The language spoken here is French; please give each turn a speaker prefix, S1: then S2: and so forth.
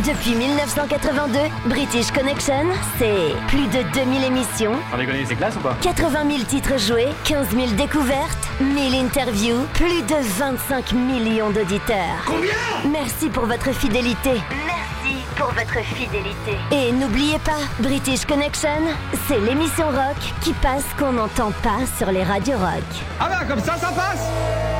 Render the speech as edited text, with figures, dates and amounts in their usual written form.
S1: Depuis 1982, British Connection, c'est plus de 2000 émissions,
S2: Sans déconner, c'est classe ou pas?
S1: 80 000 titres joués, 15 000 découvertes, 1000 interviews, plus de 25 millions d'auditeurs.
S3: Combien?
S1: Merci pour votre fidélité. Merci pour votre fidélité. Et n'oubliez pas, British Connection, c'est l'émission rock qui passe qu'on n'entend pas sur les radios rock.
S3: Ah bah comme ça passe.